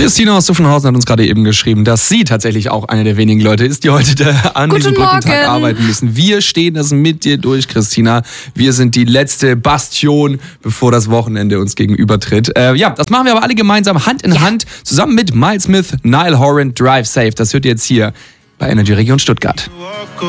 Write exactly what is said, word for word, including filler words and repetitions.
Christina aus Zuffenhausen hat uns gerade eben geschrieben, dass sie tatsächlich auch eine der wenigen Leute ist, die heute da an Guten diesem Brückentag Morgen. arbeiten müssen. Wir stehen das mit dir durch, Christina. Wir sind die letzte Bastion, bevor das Wochenende uns gegenübertritt. Äh, ja, das machen wir aber alle gemeinsam, Hand in ja. Hand, zusammen mit Miles Smith, Niall Horan, Drive Safe. Das hört ihr jetzt hier bei Energy Region Stuttgart.